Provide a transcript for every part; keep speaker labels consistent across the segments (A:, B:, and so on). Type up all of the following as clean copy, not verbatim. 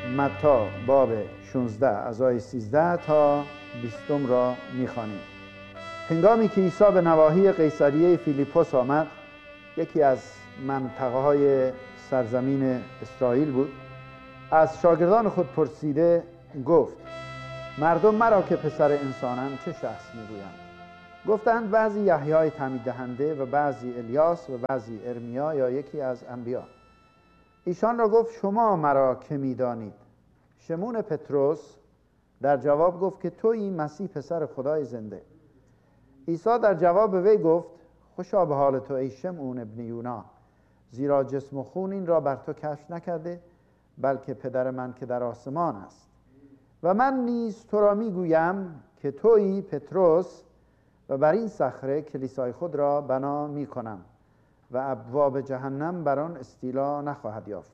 A: متی باب 16 از آیه 13 تا 20 را می‌خوانیم. هنگامی که عیسی به نواحی قیصریه فیلیپوس آمد، یکی از منطقه‌های سرزمین اسرائیل بود، از شاگردان خود پرسیده گفت: مردم مرا که پسر انسانم چه شخص می‌گویند؟ گفتند بعضی یحیی تعمید دهنده و بعضی الیاس و بعضی ارمیا یا یکی از انبیا. ایشان را گفت: شما مرا که می‌دانید؟ شمون پطرس در جواب گفت که تویی مسیح پسر خدای زنده. عیسی در جواب وی گفت: خوشا به حال تو ای شمعون ابن یونا، زیرا جسم و خون این را بر تو کشف نکرده، بلکه پدر من که در آسمان است. و من نیز تو را میگویم که تویی پطرس و بر این صخره کلیسای خود را بنا میکنم و ابواب جهنم بر آن استیلا نخواهد یافت.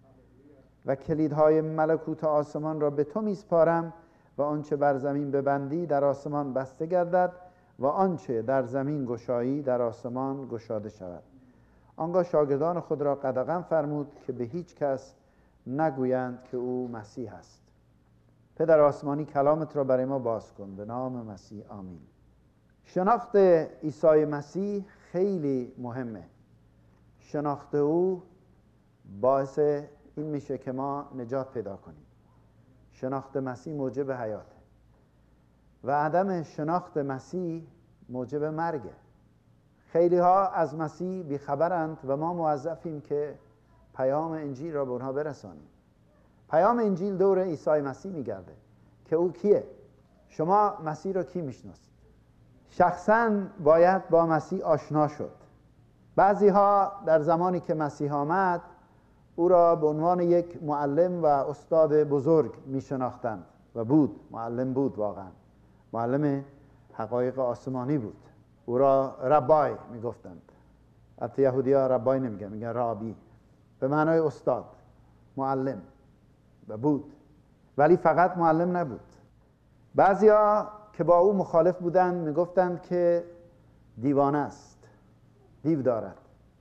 A: و کلیدهای ملکوت آسمان را به تو میسپارم و آنچه بر زمین ببندی در آسمان بسته گردد و آنچه در زمین گشایی در آسمان گشاده شود. آنگاه شاگردان خود را قدغن فرمود که به هیچ کس نگویند که او مسیح است. پدر آسمانی کلامت را برای ما باز کن، به نام مسیح آمین. شناخت عیسی مسیح خیلی مهمه. شناخت او باعث این میشه که ما نجات پیدا کنیم. شناخت مسیح موجب حیاته و عدم شناخت مسیح موجب مرگه. خیلی ها از مسیح بیخبرند و ما موظفیم که پیام انجیل را به اونها برسانیم. پیام انجیل دور عیسی مسیح میگرده که او کیه. شما مسیح را کی میشناسید؟ شخصاً باید با مسیح آشنا شد. بعضی ها در زمانی که مسیح آمد او را به عنوان یک معلم و استاد بزرگ میشناختند و بود، معلم بود، واقعا معلم حقایق آسمانی بود. او را ربای میگفتند. حتی یهودی ها ربای نمیگن، میگن رابی، به معنای استاد، معلم و بود. ولی فقط معلم نبود. بعضی ها که با او مخالف بودند میگفتند که دیوانه است، دیو دارد.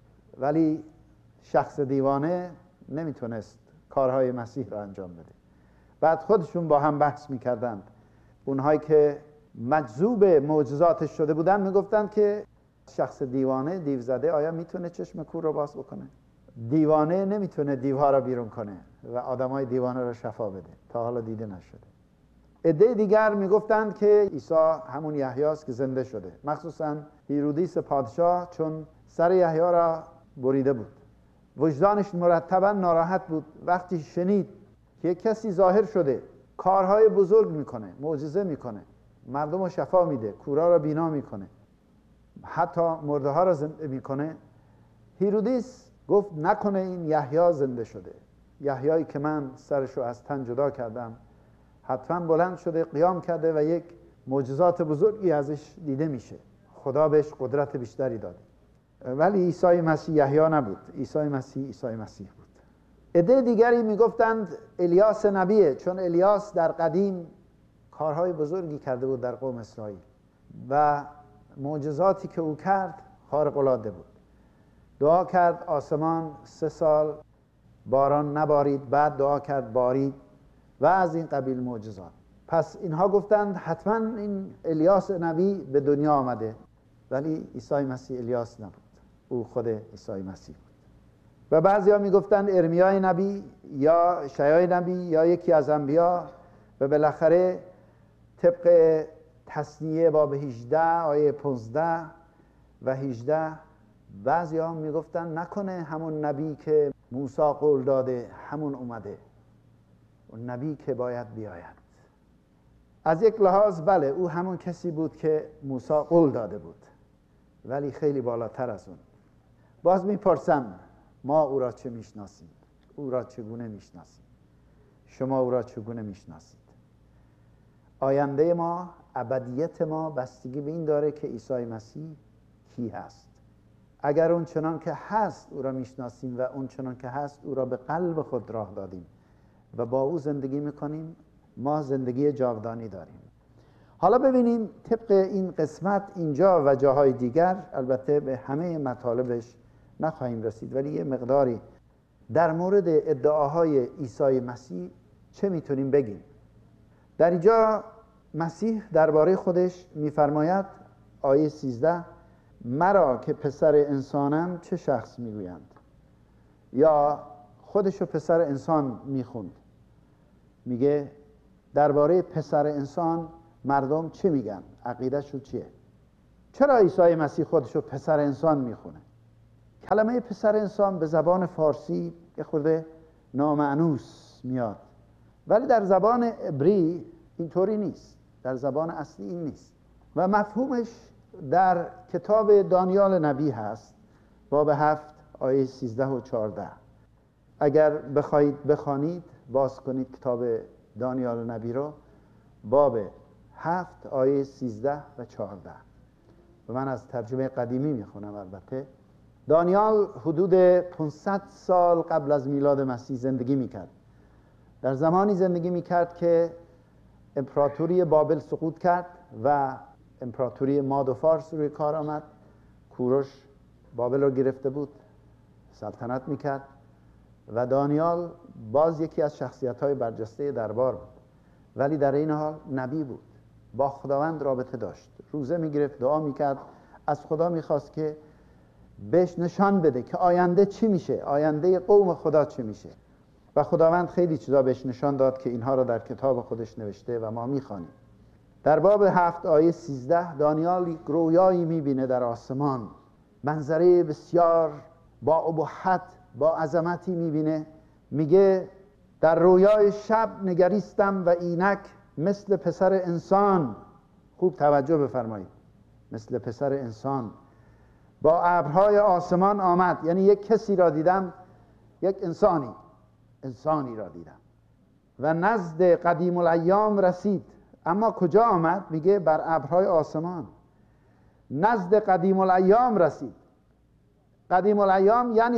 A: ولی شخص دیوانه نمیتونست کارهای مسیح را انجام بده. بعد خودشون با هم بحث میکردند. اونهایی که مجذوب معجزاتش شده بودند میگفتند که شخص دیوانه، دیو زده، آیا میتونه چشم کور رو باز بکنه؟ دیوانه نمیتونه دیوها را بیرون کنه و آدمای دیوانه را شفا بده. تا حالا دیده نشده. عده دیگر میگفتند که عیسی همون یحیی است که زنده شده. مخصوصا هیرودیس پادشاه چون سر یحیی را بریده بود، وجدانش مرتبا ناراحت بود وقتی شنید که کسی ظاهر شده، کارهای بزرگ میکنه، معجزه میکنه، مردم رو شفا میده، کورا را بینا میکنه، حتی مرده ها را زنده میکنه. هیرودیس گفت نکنه این یحیی زنده شده، یحیی که من سرشو از تن جدا کردم حتما بلند شده، قیام کرده و یک معجزات بزرگی ازش دیده میشه، خدا بهش قدرت بیشتری داده. ولی عیسی مسیح یحیی نبود. عیسی مسیح بود. عده دیگری میگفتند الیاس نبیه، چون الیاس در قدیم کارهای بزرگی کرده بود در قوم اسرائیل و معجزاتی که او کرد خارق العاده بود. دعا کرد آسمان 3 سال باران نبارید، بعد دعا کرد بارید و از این قبیل معجزات. پس اینها گفتند حتما این الیاس نبی به دنیا آمده. ولی عیسی مسیح الیاس نبود، او خود عیسی مسیح بود. و بعضیا میگفتند ارمیای نبی یا شیای نبی یا یکی از انبیا. و بالاخره طبق تثنیه باب 18 آیه 15 و 18 بعضیا میگفتند نکنه همون نبی که موسی قول داده همون اومده، اون نبی که باید بیاید. از یک لحاظ بله، او همون کسی بود که موسی قول داده بود، ولی خیلی بالاتر از اون. باز میپرسم ما او را چه میشناسیم؟ او را چگونه میشناسیم؟ شما او را چگونه میشناسید؟ آینده ما، ابدیت ما بستگی به این داره که عیسی مسیح کی هست. اگر اون چنان که هست او را میشناسیم و اون چنان که هست او را به قلب خود راه دادیم و با او زندگی میکنیم، ما زندگی جاودانی داریم. حالا ببینیم طبق این قسمت اینجا و جاهای دیگر، البته به همه مطالبش نخواهیم رسید، ولی یه مقداری در مورد ادعاهای عیسی مسیح چه میتونیم بگیم؟ در اینجا مسیح درباره خودش میفرماید، آیه 13: مرا که پسر انسانم چه شخص میگویند؟ یا خودشو پسر انسان میخوند، میگه درباره پسر انسان مردم چه میگن؟ عقیدهشون چیه؟ چرا عیسی مسیح خودشو پسر انسان میخونه؟ کلمه پسر انسان به زبان فارسی یه خورده نامعنوس میاد، ولی در زبان عبری اینطوری نیست، در زبان اصلی این نیست و مفهومش در کتاب دانیال نبی هست، باب 7 آیه 13 و 14. اگر بخواید بخوانید، باز کنید کتاب دانیال نبی رو، باب 7 آیه 13 و 14. و من از ترجمه قدیمی میخونم. البته دانیال حدود 500 سال قبل از میلاد مسیح زندگی میکرد. در زمانی زندگی میکرد که امپراتوری بابل سقوط کرد و امپراتوری ماد و فارس روی کار آمد. کوروش بابل رو گرفته بود، سلطنت میکرد و دانیال باز یکی از شخصیت‌های برجسته دربار بود، ولی در این حال نبی بود، با خداوند رابطه داشت، روزه میگرفت، دعا میکرد، از خدا میخواست که بهش نشان بده که آینده چی میشه، آینده قوم خدا چی میشه. و خداوند خیلی چیزا بهش نشان داد که اینها رو در کتاب خودش نوشته و ما میخوانیم. در باب 7 آیه 13 دانیال رویایی میبینه در آسمان، منظره بسیار با ابهت، با عظمتی میبینه. میگه در رویای شب نگریستم و اینک مثل پسر انسان، خوب توجه بفرمایید، مثل پسر انسان با ابرهای آسمان آمد. یعنی یک کسی را دیدم، یک انسانی را دیدم و نزد قدیم الایام رسید. اما کجا آمد؟ میگه بر ابرهای آسمان، نزد قدیم الایام رسید. قدیم الایام یعنی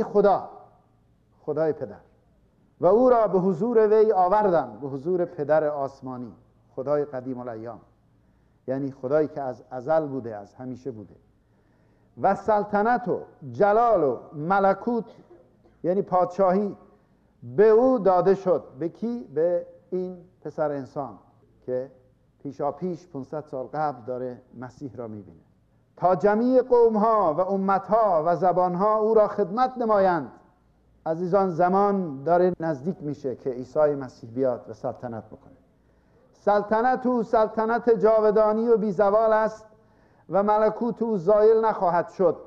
A: خدای پدر، و او را به حضور وی آوردم، به حضور پدر آسمانی، خدای قدیم الایام، یعنی خدایی که از ازل بوده، از همیشه بوده. و سلطنت و جلال و ملکوت، یعنی پادشاهی، به او داده شد. به کی؟ به این پسر انسان که پیشاپیش 500 سال قبل داره مسیح را میبینه. تا جمیع قومها و امتها و زبانها او را خدمت نمایند. عزیزان، زمان داره نزدیک میشه که عیسی مسیح بیاد و سلطنت بکنه. سلطنت او سلطنت جاودانی و بیزوال است و ملکوت او زایل نخواهد شد.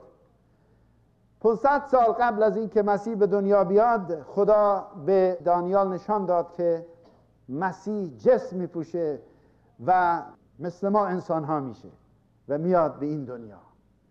A: 500 سال قبل از این که مسیح به دنیا بیاد، خدا به دانیال نشان داد که مسیح جسم میپوشه و مثل ما انسان ها میشه و میاد به این دنیا.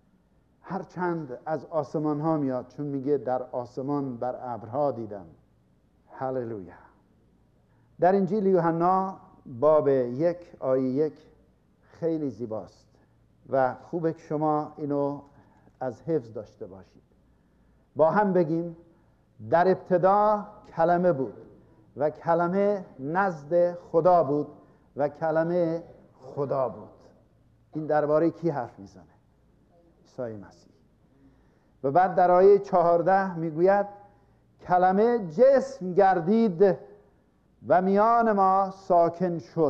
A: هرچند از آسمان ها میاد، چون میگه در آسمان بر ابرها دیدم. هللویا. در انجیل یوحنا باب 1 آیه 1 خیلی زیباست و خوبه که شما اینو از حفظ داشته باشید. با هم بگیم: در ابتدا کلمه بود و کلمه نزد خدا بود و کلمه خدا بود. این درباره کی حرف میزنه؟ عیسی مسیح. و بعد در آیه 14 میگوید کلمه جسم گردید و میان ما ساکن شد.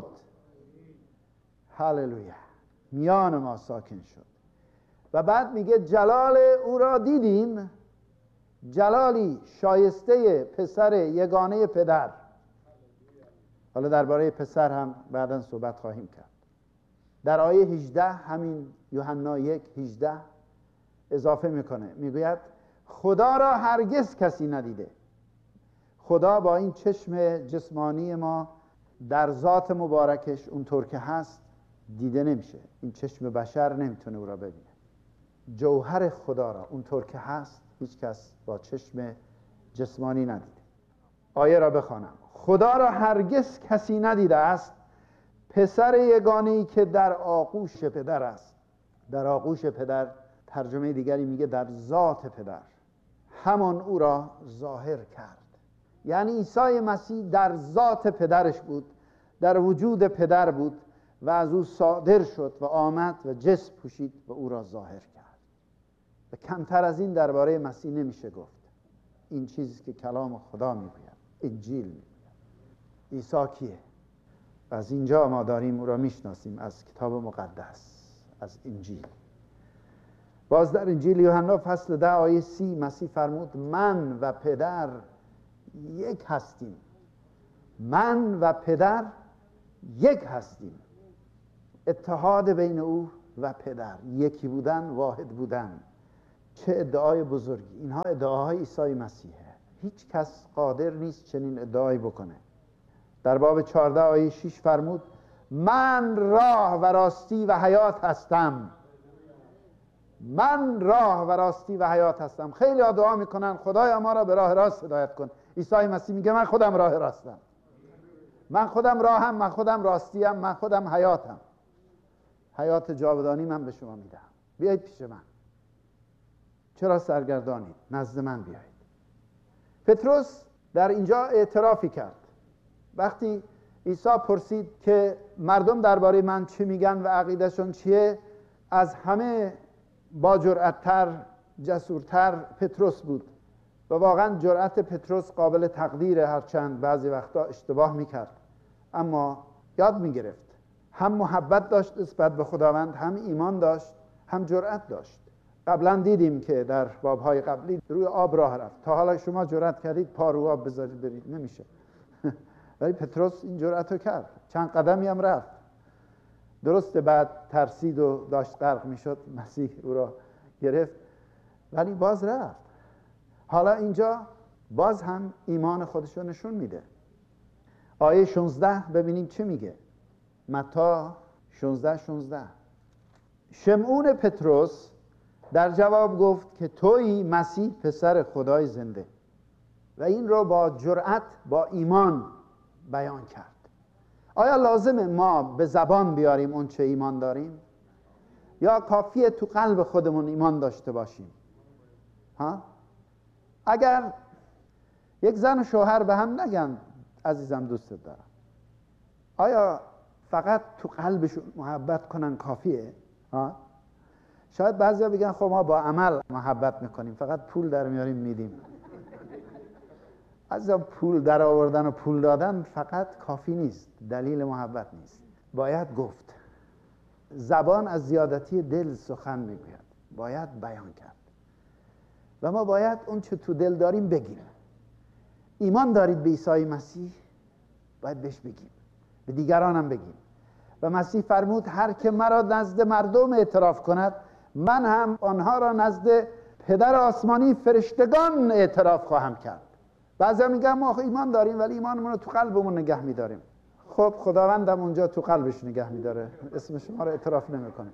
A: هللویا. میان ما ساکن شد. و بعد میگه جلال او را دیدیم، جلالی شایسته پسر یگانه پدر. حالا درباره پسر هم بعداً صحبت خواهیم کرد. در آیه 18 همین یوحنا 1:18 اضافه میکنه، میگوید خدا را هرگز کسی ندیده. خدا با این چشم جسمانی ما در ذات مبارکش اونطور که هست دیده نمیشه. این چشم بشر نمیتونه او را ببینه. جوهر خدا را اونطور که هست هیچ کس با چشم جسمانی ندیده. آیه را بخوانم. خدا را هرگز کسی ندیده است، پسر یگانه‌ای که در آغوش پدر است. در آغوش پدر، ترجمه دیگری میگه در ذات پدر، همان او را ظاهر کرد. یعنی عیسی مسیح در ذات پدرش بود، در وجود پدر بود و از او صادر شد و آمد و جسم پوشید و او را ظاهر کرد. و کمتر از این درباره مسیح نمیشه گفت. این چیزی که کلام خدا میگوید، انجیل میگوید. عیسی کیه؟ و از اینجا ما داریم او را میشناسیم، از کتاب مقدس، از انجیل. باز در انجیل یوحنا فصل 10 آیه 30 مسیح فرمود من و پدر یک هستیم. من و پدر یک هستیم. اتحاد بین او و پدر، یکی بودن، واحد بودن. چه ادعای بزرگی! اینها ادعاهای عیسی مسیحه. هیچ کس قادر نیست چنین ادعایی بکنه. در باب 14 آیه 6 فرمود من راه و راستی و حیات هستم. من راه و راستی و حیات هستم. خیلی ها دعا میکنن خدایا ما را به راه راست هدایت کن. عیسی مسیح میگه من خودم راه راستم، من خودم راهم، من خودم راستیم، من خودم حیاتم. حیات جاودانی من به شما میدم. بیایید پیش من. چرا سرگردانید؟ نزد من بیایید. پتروس در اینجا اعترافی کرد. وقتی عیسی پرسید که مردم درباره من چی میگن و عقیدهشون چیه، از همه با جرأت‌تر، جسورتر پتروس بود. و واقعا جرأت پتروس قابل تقدیره، هرچند بعضی وقتا اشتباه میکرد، اما یاد میگرفت. هم محبت داشت نسبت به خداوند، هم ایمان داشت، هم جرأت داشت. قبلا دیدیم که در بابهای قبلی روی آب راه رفت. تا حالا شما جرأت کردید پا رو آب بذارید برید؟ نمیشه. ولی پتروس این جرأت رو کرد. چند قدمی هم رفت. درسته بعد ترسید و داشت غرق میشد، مسیح او را گرفت، ولی باز رفت. حالا اینجا باز هم ایمان خودش رو نشون میده. آیه 16 ببینیم چه میگه. متی 16 شمعون پتروس در جواب گفت که تویی مسیح پسر خدای زنده. و این رو با جرأت، با ایمان بیان کرد. آیا لازمه ما به زبان بیاریم اون چه ایمان داریم؟ یا کافیه تو قلب خودمون ایمان داشته باشیم؟ ها؟ اگر یک زن و شوهر به هم نگن عزیزم دوستت دارم، آیا فقط تو قلبشون محبت کنن کافیه؟ ها؟ شاید بعضیا بگن خب ما با عمل محبت میکنیم، فقط پول در میاریم میدیم. عزیزم پول در آوردن و پول دادن فقط کافی نیست، دلیل محبت نیست. باید گفت. زبان از زیادتی دل سخن میگوید، باید بیان کرد. و ما باید اون چه تو دل داریم بگیم. ایمان دارید به عیسی مسیح؟ باید بهش بگیم، به دیگران هم بگیم. و مسیح فرمود هر که مرا نزد مردم اعتراف کند، من هم آنها را نزد پدر آسمانی فرشتگان اعتراف خواهم کرد. بعضیا میگن ما ایمان داریم ولی ایمانمون رو تو قلبمون نگه میداریم. خب خداوندم اونجا تو قلبش نگه میداره، اسم شما رو اعتراف نمیکنه.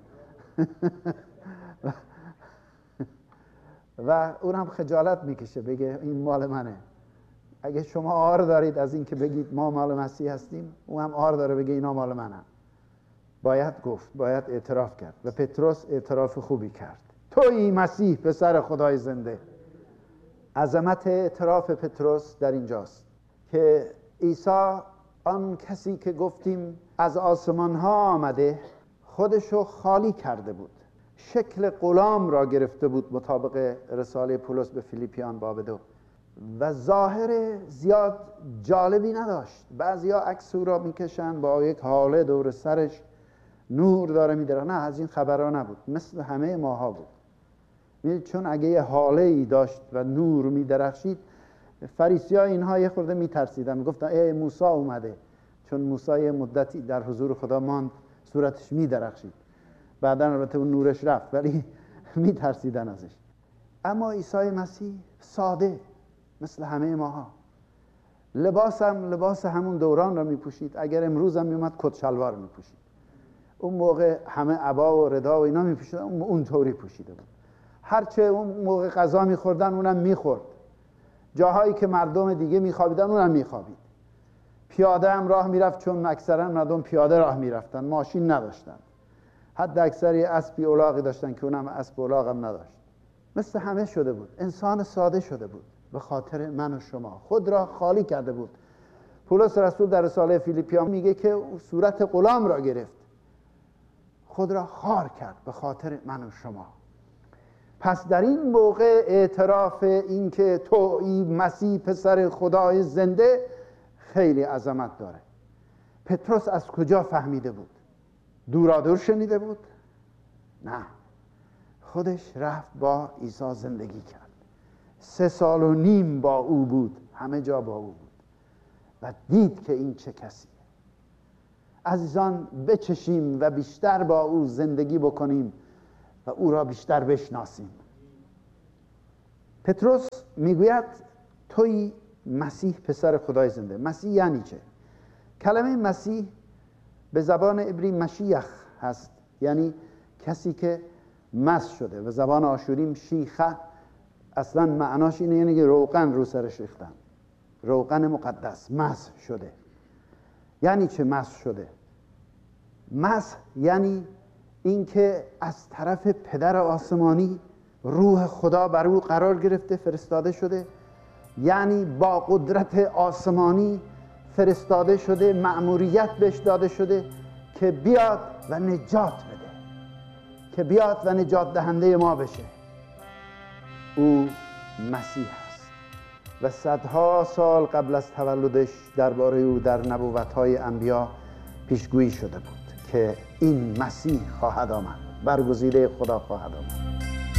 A: و اونم خجالت میکشه بگه این مال منه. اگه شما آر دارید از این که بگید ما مال مسیح هستیم، اون هم آر داره بگه اینا مال منه. باید گفت، باید اعتراف کرد. و پتروس اعتراف خوبی کرد. تویی مسیح پسر خدای زنده. عظمت اعتراف پتروس در اینجاست که عیسی آن کسی که گفتیم از آسمان ها آمده خودشو خالی کرده بود، شکل غلام را گرفته بود مطابق رساله پولس به فیلیپیان باب 2 و ظاهر زیاد جالبی نداشت. بعضیا عکس او را میکشن با یک حاله دور سرش نور داره میدره. نه، از این خبرها نبود، مثل همه ماها بود. چون اگه یه حاله ای داشت و نور میدرخشید، فریسی ها اینها یه خورده میترسیدن، میگفتن ای موسی اومده، چون موسی یه مدتی در حضور خدا ماند صورتش میدرخشید. بعدن البته اون نورش رفت ولی میترسیدن ازش. اما عیسی مسیح ساده مثل همه ماها، لباس همون دوران را میپوشید. اگر امروز هم میومد کت شلوار میپوشید. اون موقع همه عبا و ردا و اینا میپوشیدن، اون طوری پوشیده بود. هرچه اون موقع غذا میخوردن اونم میخورد. جاهایی که مردم دیگه میخوابیدن اونم میخوابید. پیاده هم راه میرفت، چون اکثرا مردم پیاده راه میرفتن، ماشین نداشتن. حد اکثری اسبی الاغی داشتن که اونم اسب الاغ هم نداشت. مثل همه شده بود، انسان ساده شده بود. به خاطر من و شما خود را خالی کرده بود. پولس رسول در رساله فیلیپیان میگه که صورت غلام را گرفت، خود را خار کرد به خاطر من و شما. پس در این موقع اعتراف این که تویی مسیح پسر خدای زنده خیلی عظمت داره. پتروس از کجا فهمیده بود؟ دورادور شنیده بود؟ نه، خودش رفت با عیسی زندگی کرد. 3.5 سال با او بود، همه جا با او بود و دید که این چه کسیه. عزیزان بچشیم و بیشتر با او زندگی بکنیم و او را بیشتر بشناسیم. پتروس میگوید توی مسیح پسر خدای زنده. مسیح یعنی چه؟ کلمه مسیح به زبان عبری مشیخ هست، یعنی کسی که مسح شده. به زبان آشوری مشیخه اصلا معناش اینه، یعنی که روغن رو سرش ریختن، روغن مقدس، مسح شده. یعنی چه مسح شده؟ مسح یعنی اینکه از طرف پدر آسمانی روح خدا بر او قرار گرفته، فرستاده شده، یعنی با قدرت آسمانی فرستاده شده، مأموریت بهش داده شده که بیاد و نجات بده، که بیاد و نجات دهنده ما بشه. او مسیح است و صدها سال قبل از تولدش درباره او در نبوت‌های انبیا پیشگویی شده بود که این مسیح خواهد آمد، برگزیده خدا خواهد آمد.